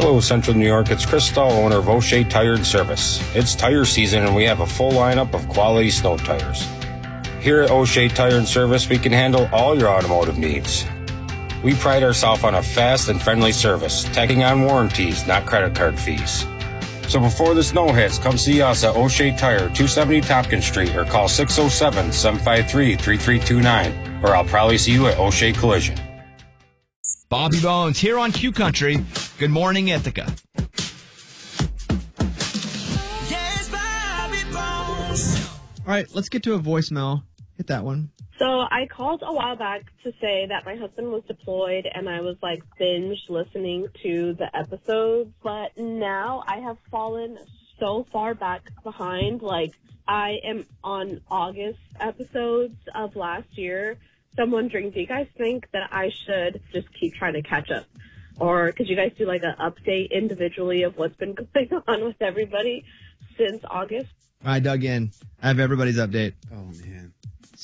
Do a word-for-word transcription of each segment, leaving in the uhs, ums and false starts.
Hello, Central New York. It's Chris Stahl, owner of O'Shea Tire and Service. It's tire season, and we have a full lineup of quality snow tires. Here at O'Shea Tire and Service, we can handle all your automotive needs. We pride ourselves on a fast and friendly service, tacking on warranties, not credit card fees. So before the snow hits, come see us at O'Shea Tire, two seventy Tompkins Street, or call six oh seven, seven five three, three three two nine, or I'll probably see you at O'Shea Collision. Bobby Bones here on Q Country. Good morning, Ithaca. Yes, Bobby Bones. All right, let's get to a voicemail. Hit that one. So I called a while back to say that my husband was deployed and I was like binge listening to the episodes, but now I have fallen so far back behind. Like I am on August episodes of last year. So I'm wondering, do you guys think that I should just keep trying to catch up? Or could you guys do like an update individually of what's been going on with everybody since August? I dug in. I have everybody's update. Oh, man.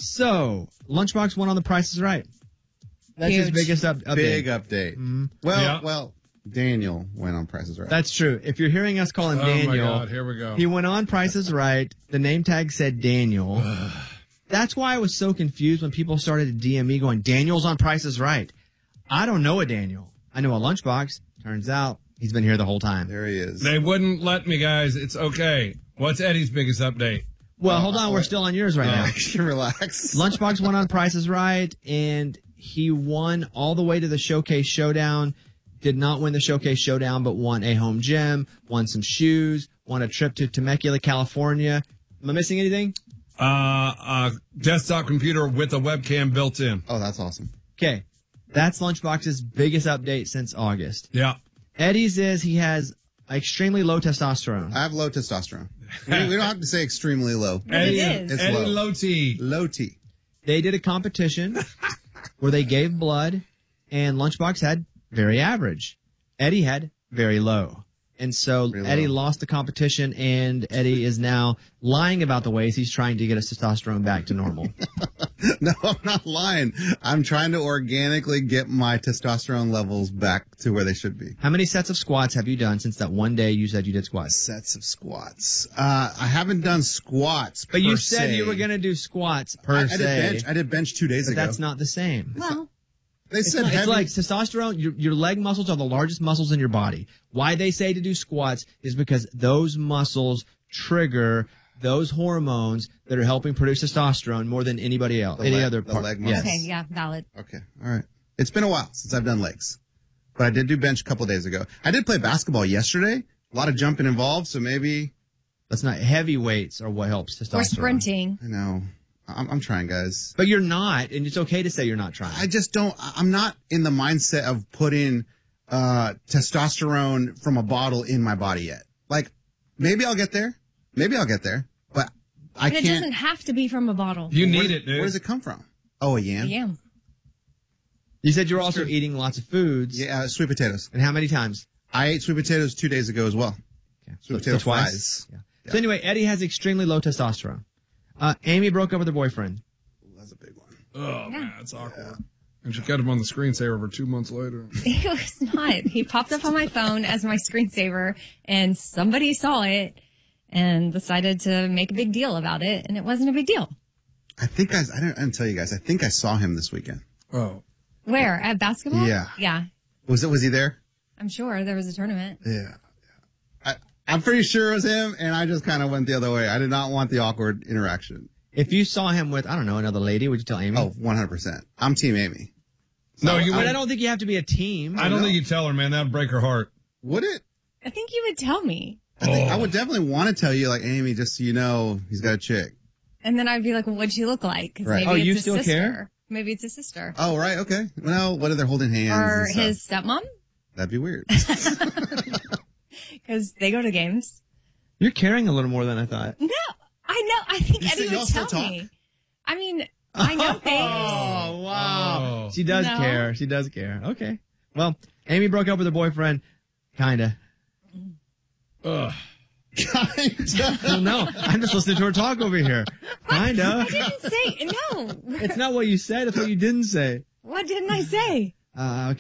So, Lunchbox won on The Price is Right. That's Huge. his biggest up- update. Big update. Mm-hmm. Well, Yeah. well, Daniel went on Price is Right. That's true. If you're hearing us call him Oh, Daniel, my God. Here we go. he went on Price is Right. The name tag said Daniel. That's why I was so confused when people started to D M me going, Daniel's on Price is Right. I don't know a Daniel. I know a Lunchbox. Turns out he's been here the whole time. There he is. They wouldn't let me, guys. It's okay. What's Eddie's biggest update? Well, hold on. We're still on yours right now. Relax. Lunchbox won on Price is Right, and he won all the way to the Showcase Showdown. Did not win the Showcase Showdown, but won a home gym, won some shoes, won a trip to Temecula, California. Am I missing anything? Uh, a desktop computer with a webcam built in. Oh, that's awesome. Okay. That's Lunchbox's biggest update since August. Yeah. Eddie's is he has extremely low testosterone. I have low testosterone. we, we don't have to say extremely low. Eddie, is. It's Eddie low. Low T. Low T. They did a competition where they gave blood, and Lunchbox had very average. Eddie had very low. And so Very Eddie low. lost the competition, and Eddie is now lying about the ways he's trying to get his testosterone back to normal. No, I'm not lying. I'm trying to organically get my testosterone levels back to where they should be. How many sets of squats have you done since that one day you said you did squats? Sets of squats. Uh, I haven't done squats. But you per said se. you were going to do squats per I, I se. did bench. I did bench two days but ago. that's not the same. Well, They It's, said not- heavy. it's like testosterone, your, your leg muscles are the largest muscles in your body. Why they say to do squats is because those muscles trigger those hormones that are helping produce testosterone more than anybody else, The any leg- other the part. leg Yes. muscles. Okay, yeah, valid. Okay, all right. It's been a while since I've done legs, but I did do bench a couple days ago. I did play basketball yesterday. A lot of jumping involved, so maybe That's not heavy weights are what helps testosterone. Or sprinting. I know. I'm, I'm trying, guys. But you're not, and it's okay to say you're not trying. I just don't. I'm not in the mindset of putting uh, testosterone from a bottle in my body yet. Like, maybe I'll get there. Maybe I'll get there, but I But it can't. doesn't have to be from a bottle. You need where, it, dude. Where does it come from? Oh, a yam. Yeah. You said you're also eating lots of foods. Yeah, uh, sweet potatoes. And how many times? I ate sweet potatoes two days ago as well. Okay. Sweet So- potato so twice? fries. Yeah. So anyway, Eddie has extremely low testosterone. Uh, Amy broke up with her boyfriend. That's a big one. Oh, man, that's awkward. And she got him on the screensaver for two months later. It was not. He popped up on my phone as my screensaver, and somebody saw it and decided to make a big deal about it, and it wasn't a big deal. I think I, I, didn't, I didn't tell you guys. I think I saw him this weekend. Oh. Where? At basketball? Yeah. Yeah. Was it? Was he there? I'm sure there was a tournament. Yeah. I, I'm pretty sure it was him, and I just kind of went the other way. I did not want the awkward interaction. If you saw him with, I don't know, another lady, would you tell Amy? Oh, one hundred percent. I'm Team Amy. No, you But I would. don't think you have to be a team. I don't think you tell her, man. That'd break her heart. Would it? I think you would tell me. I, think, Oh. I would definitely want to tell you, like, Amy, just so you know, he's got a chick. And then I'd be like, well, what'd she look like? 'Cause Right. maybe Oh, it's you his still sister. care? Maybe it's his sister. Oh, right. Okay. Well, what if they're holding hands? Or and stuff? his stepmom, That'd be weird. because they go to games. You're caring a little more than I thought. No, I know. I think You Eddie say y'all would still tell talk? me. I mean, I know things. Oh, wow. Oh. She does No. care. She does care. Okay. Well, Amy broke up with her boyfriend. Kinda. Ugh. Well, no, I'm just listening to her talk over here. Kinda. I didn't say no. It's not what you said. It's what you didn't say. What didn't I say? Uh, okay.